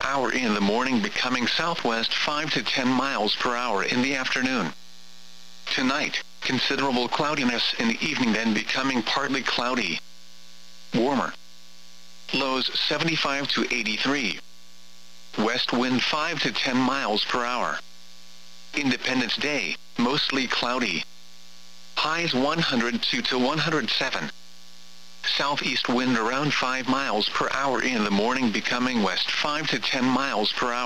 hour in the morning, becoming southwest 5 to 10 miles per hour in the afternoon. Tonight, considerable cloudiness in the evening, then becoming partly cloudy. Warmer. Lows 75 to 83. West wind 5 to 10 miles per hour. Independence Day, mostly cloudy. Highs 102 to 107. Southeast wind around 5 miles per hour in the morning, becoming west 5 to 10 miles per hour.